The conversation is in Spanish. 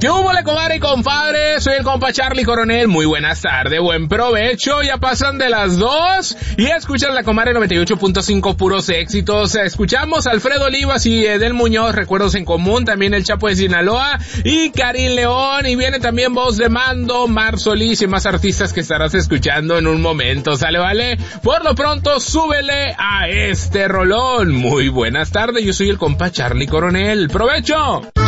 ¿Qué hubo, comadre y compadre? Soy el compa Charlie Coronel. Muy buenas tardes, buen provecho. Ya pasan de las 2 y escuchan la comadre 98.5 puros éxitos. Escuchamos a Alfredo Olivas y Edel Muñoz, Recuerdos en Común, también el Chapo de Sinaloa y Karim León. Y viene también Voz de Mando, Mar Solís y más artistas que estarás escuchando en un momento. ¿Sale, vale? Por lo pronto, súbele a este rolón. Muy buenas tardes, yo soy el compa Charlie Coronel. ¡Provecho!